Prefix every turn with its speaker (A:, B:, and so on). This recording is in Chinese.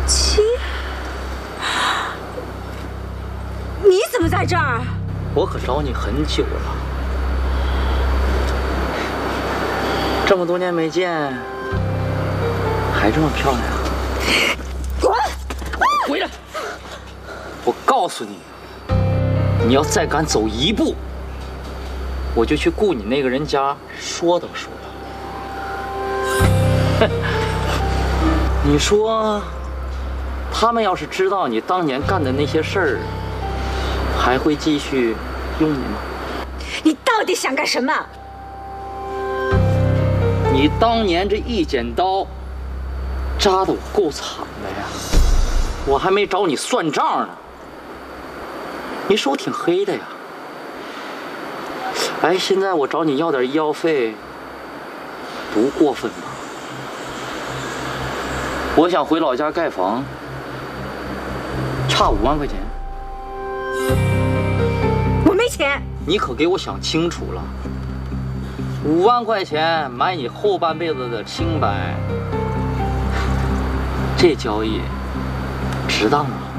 A: 七，你怎么在这儿？
B: 我可找你很久了，这么多年没见，还这么漂亮。
A: 滚！
B: 回来！我告诉你，你要再敢走一步，我就去雇你那个人家说道说道。你说，他们要是知道你当年干的那些事儿，还会继续用你吗？
A: 你到底想干什么？
B: 你当年这一剪刀，扎得我够惨的呀！我还没找你算账呢。你手挺黑的呀。哎，现在我找你要点医药费，不过分吧？我想回老家盖房，差5万块钱。
A: 我没钱。
B: 你可给我想清楚了，5万块钱买你后半辈子的清白，这交易值当吗？